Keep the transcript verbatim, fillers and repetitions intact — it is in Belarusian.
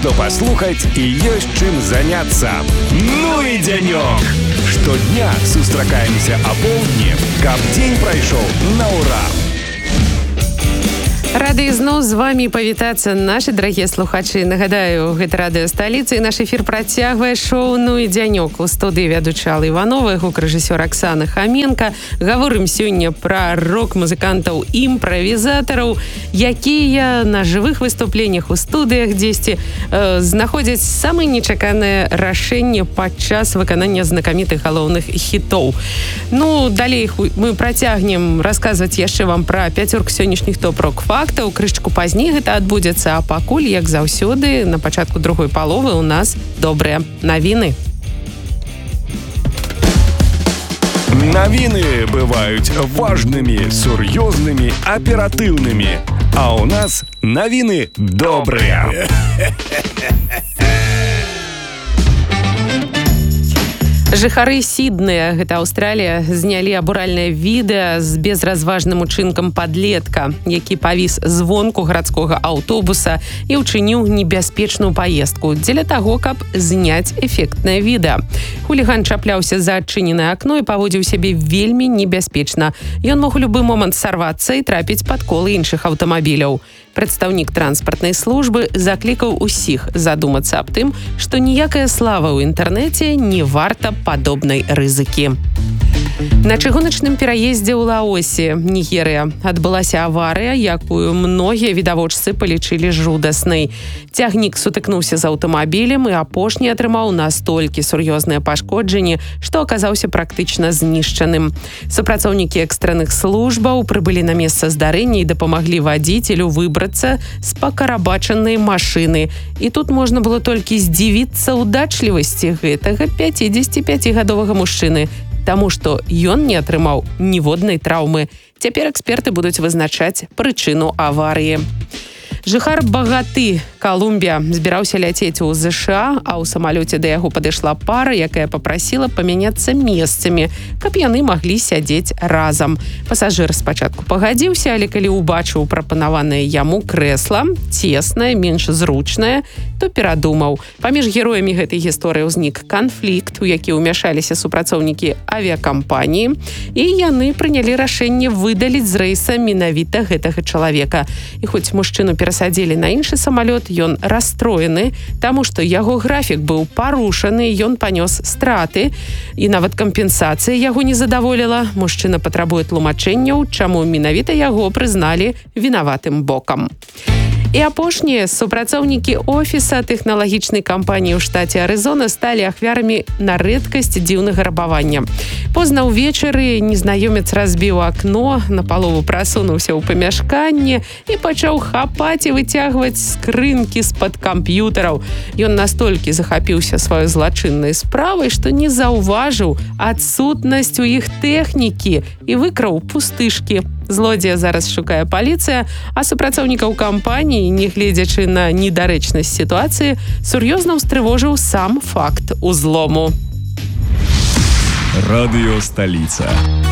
што паслухаць і ёсць чым заняцца. Ну і дзянёк! Штодня сустракаемся апоўдні, каб дзень прайшоў на ўра. Рады ізноў з вами павітацца, нашы дарагія слухачы. Нагадаю, гэта радыё сталіцы, і наш эфір працягвае шоу «Ну і дзянёк». У студыі вядучы Алла Іванова, гукарэжысёр Аксана Хаменка. Гаворым сёння пра рок-музыкантаў, імправізатараў, якія на жывых выступленнях у студыях дзесьці э, знаходзяць самыя нечаканыя рашэнні падчас выканання знакамітых галоўных хітоў. Ну, далей мы працягнем расказваць яшчэ вам пра пяцёрку сённяшніх топ-рок фактаў. Крышечку пазней гэта адбудзецца, а пакуль, як заўсёды, на пачатку другой паловы у нас добрыя навіны. Навіны бываюць важнымі, сур'ёзнымі, аператыўнымі. А ў нас навіны добрыя. Жыхары Сіднея, гэта Аўстралія, знялі абуральнае відэа з безразважным учынкам падлетка, які павіс звонку гарадскога аўтобуса і ўчыніў небяспечную паездку дзеля таго, каб зняць эфектнае відэа. Хуліган чапляўся за адчыненае акно і паводзіў сябе вельмі небяспечна. Ён мог у любы момант сарвацца і трапіць пад колы іншых аўтамабіляў. Прадстаўнік транспартнай службы заклікаў усіх задумацца аб тым, што ніякая слава ў інтэрнэце не варта падобнай рызыкі. На чыгуначным пераездзе ў Лаосе, Нігерыя, адбылася аварыя, якую многія відавочцы палічылі жудаснай. Цягнік сутыкнуўся з аўтамабілем і апошні атрымаў настолькі сур'ёзныя пашкоджанні, што аказаўся практычна знішчаным. Супрацоўнікі экстранных службаў прыбылі на месца здарэння і дапамаглі вадзіцелю выбрацца з пакарабачанай машыны. І тут можна было толькі здзівіцца ўдачлівасці гэтага пяцідзесяціпяцігадовага мужчыны, таму што ён не атрымаў ніводнай траўмы. Цяпер эксперты будуць вызначаць прычыну аварыі. Жыхар Багаты, Колумбія, збіраўся ляцець у ЗША, а ў самалёце да яго падышла пара, якая папрасіла памяняцца месцамі, каб яны маглі сядзець разам. Пасажыр спачатку пагадзіўся, але калі ўбачыў прапанаванае яму крэсла, цеснае, менш зручнае, то перадумаў. Паміж героямі гэтай гісторыі ўзнік канфлікт, у які ўмяшаліся супрацоўнікі авіякампаніі, і яны прынялі рашэнне выдаліць з рэйса менавіта гэтага чалавека. І хоць мужчыну перасадзілі садзілі на іншы самалёт, ён расстроены, таму што яго графік быў парушаны, ён панёс страты, і нават кампенсацыя яго не задаволіла. Мужчына патрабуе тлумачэнняў, чаму менавіта яго прызналі вінаватым бокам. І апошнія супрацоўнікі офіса тэхналагічнай кампаніі ў штаце Арызона сталі ахвярамі на рэдкасць дзіўнага рабавання. Позна ўвечары незнаёмец разбіў акно, напалову прасунуўся ў памяшканне і пачаў хапаць і выцягваць скрынкі з-пад камп'ютараў. Ён настолькі захапіўся сваёй злачыннай справай, што не заўважыў адсутнасць у іх тэхнікі і выкраў пустышкі. Злодзея зараз шукае паліцыя, а супрацоўнікаў кампаніі, нягледзячы на недарэчнасць сітуацыі, сур'ёзна ўстрывожыў сам факт узлому. Радыё сталіца.